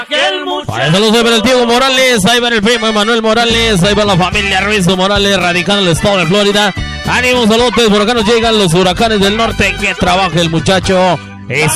Para eso lo sabe el Diego Morales, ahí va el primo Emanuel Morales, ahí va la familia Ruiz Morales, radicando en el estado de Florida. Ánimo, saludos, por acá nos llegan los huracanes del norte, que trabaja el muchacho.